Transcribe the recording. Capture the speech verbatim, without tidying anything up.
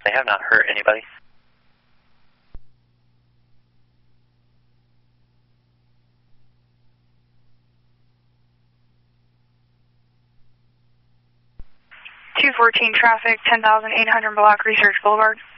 They have not hurt anybody. two fourteen traffic, ten thousand eight hundred block Research Boulevard.